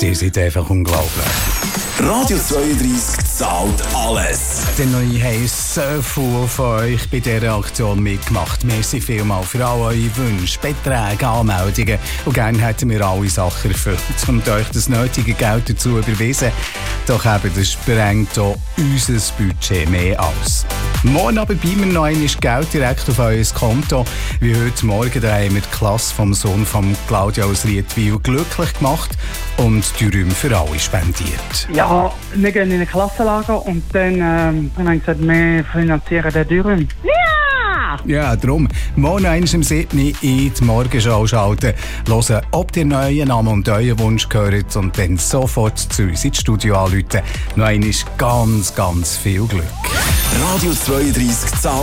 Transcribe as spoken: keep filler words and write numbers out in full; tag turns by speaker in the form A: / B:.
A: Ihr seid einfach unglaublich.
B: Radio zweiunddreissig zahlt alles.
A: Denn wir haben so viel von euch bei dieser Aktion mitgemacht. Merci vielmals für all eure Wünsche, Beträge, Anmeldungen. Und gerne hätten wir alle Sachen erfüllt und euch das nötige Geld dazu überwiesen. Doch eben, das sprengt auch unser Budget mehr aus. Morgen aber bleiben wir noch einmal Geld direkt auf euer Konto. Wie heute Morgen da haben wir die Klasse vom Sohn von Claudia aus Riedwil glücklich gemacht und die Räume für alle spendiert.
C: Ja, wir gehen in ein Klassenlager und dann ähm, haben wir gesagt, wir finanzieren den Dürren. Ja!
A: Ja, darum. Morgen einmal am siebten in die Morgenschau schalten, hören, ob ihr neuen Namen und euren Wunsch gehört und dann sofort zu uns ins Studio anrufen. Noch einmal ganz, ganz viel Glück.
B: Radio zweiunddreissig zahlt